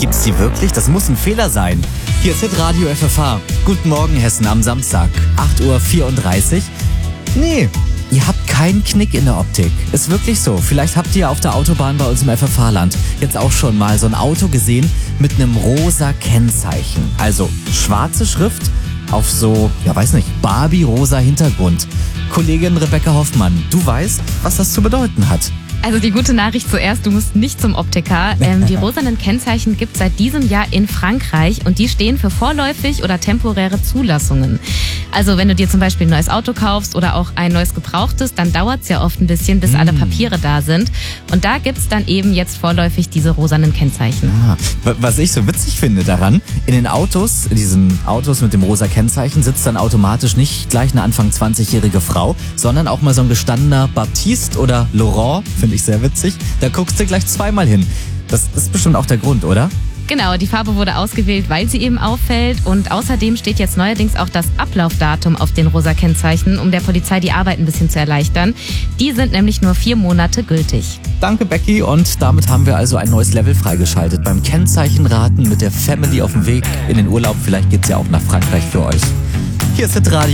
Gibt's die wirklich? Das muss ein Fehler sein. Hier ist Hitradio FFH. Guten Morgen Hessen am Samstag, 8:34 Uhr. Nee, ihr habt keinen Knick in der Optik. Ist wirklich so. Vielleicht habt ihr auf der Autobahn bei uns im FFH-Land jetzt auch schon mal so ein Auto gesehen mit einem rosa Kennzeichen. Also schwarze Schrift auf so, Barbie-rosa Hintergrund. Kollegin Rebecca Hoffmann, du weißt, was das zu bedeuten hat. Also die gute Nachricht zuerst, du musst nicht zum Optiker. Die rosanen Kennzeichen gibt es seit diesem Jahr in Frankreich und die stehen für vorläufig oder temporäre Zulassungen. Also wenn du dir zum Beispiel ein neues Auto kaufst oder auch ein neues gebrauchtes, dann dauert es ja oft ein bisschen, bis alle Papiere da sind. Und da gibt es dann eben jetzt vorläufig diese rosanen Kennzeichen. Was ich so witzig finde daran, in den Autos, diesen Autos mit dem rosa Kennzeichen, sitzt dann automatisch nicht gleich eine Anfang 20-jährige Frau, sondern auch mal so ein gestandener Baptiste oder Laurent, finde ich sehr witzig. Da guckst du gleich zweimal hin. Das ist bestimmt auch der Grund, oder? Genau, die Farbe wurde ausgewählt, weil sie eben auffällt und außerdem steht jetzt neuerdings auch das Ablaufdatum auf den rosa Kennzeichen, um der Polizei die Arbeit ein bisschen zu erleichtern. Die sind nämlich nur 4 Monate gültig. Danke Becky und damit haben wir also ein neues Level freigeschaltet beim Kennzeichenraten mit der Family auf dem Weg in den Urlaub. Vielleicht geht's ja auch nach Frankreich für euch. Hier ist Hitradio.